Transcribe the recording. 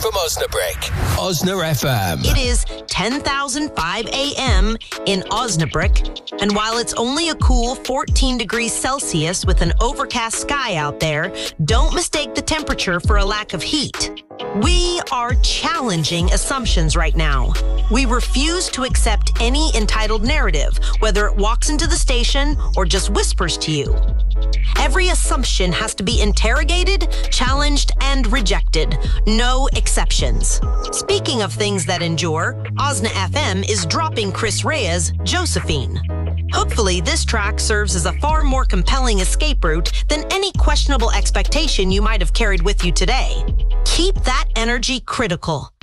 from Osnabrück. Osna FM. It is 10,005 a.m. in Osnabrück, and while it's only a cool 14 degrees Celsius with an overcast sky out there, don't mistake the temperature for a lack of heat. We are challenging assumptions right now. We refuse to accept any entitled narrative, whether it walks into the station or just whispers to you. Every assumption has to be interrogated, challenged, and rejected. No exceptions. Speaking of things that endure, Osna FM is dropping Chris Rea's Josephine. Hopefully, this track serves as a far more compelling escape route than any questionable expectation you might have carried with you today. Keep that energy critical.